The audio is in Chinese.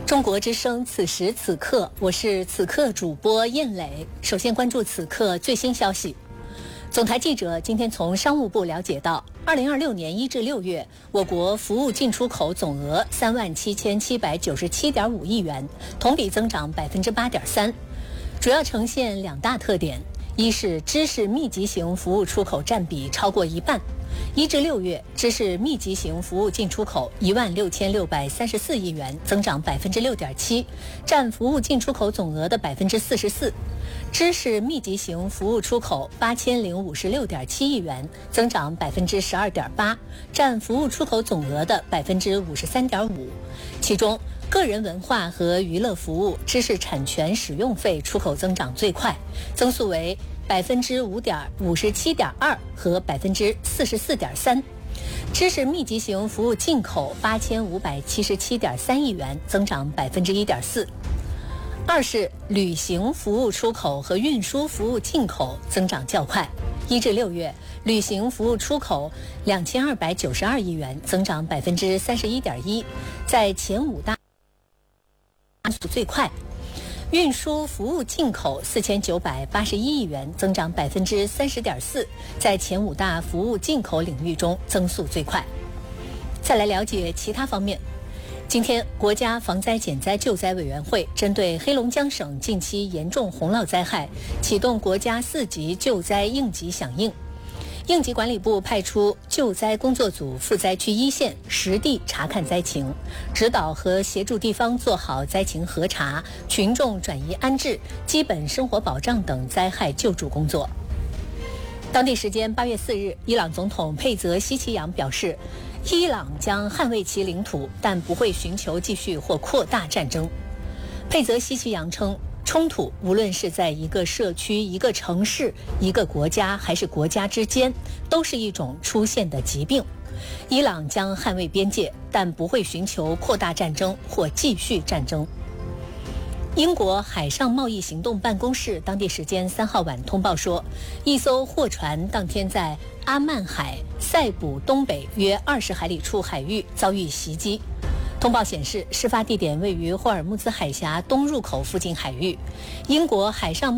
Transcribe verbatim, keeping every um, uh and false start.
中国之声，此时此刻，我是此刻主播燕磊。首先关注此刻最新消息。总台记者今天从商务部了解到，二零二六年一至六月，我国服务进出口总额三万七千七百九十七点五亿元，同比增长百分之八点三，主要呈现两大特点：一是知识密集型服务出口占比超过一半。一至六月，知识密集型服务进出口一万六千六百三十四亿元，增长百分之六点七，占服务进出口总额的百分之四十四。知识密集型服务出口八千零五十六点七亿元，增长百分之十二点八，占服务出口总额的百分之五十三点五。其中，个人文化和娱乐服务知识产权使用费出口增长最快，增速为百分之五点五十七点二和百分之四十四点三。知识密集型服务进口八千五百七十七点三亿元，增长百分之一点四。二是旅行服务出口和运输服务进口增长较快。一至六月，旅行服务出口两千二百九十二亿元，增长百分之三十一点一，在前五大速度最快。运输服务进口四千九百八十一亿元，增长百分之三十点四，在前五大服务进口领域中增速最快。再来了解其他方面。今天，国家防灾减灾救灾委员会针对黑龙江省近期严重洪涝灾害，启动国家四级救灾应急响应。应急管理部派出救灾工作组赴灾区一线实地查看灾情，指导和协助地方做好灾情核查、群众转移安置、基本生活保障等灾害救助工作。当地时间八月四日，伊朗总统佩泽西奇扬表示，伊朗将捍卫其领土，但不会寻求继续或扩大战争。佩泽西奇扬称，冲突无论是在一个社区、一个城市、一个国家还是国家之间，都是一种出现的疾病。伊朗将捍卫边界，但不会寻求扩大战争或继续战争。英国海上贸易行动办公室当地时间三号晚通报说，一艘货船当天在阿曼海塞浦东北约二十海里处海域遭遇袭击。通报显示，事发地点位于霍尔木兹海峡东入口附近海域。英国海上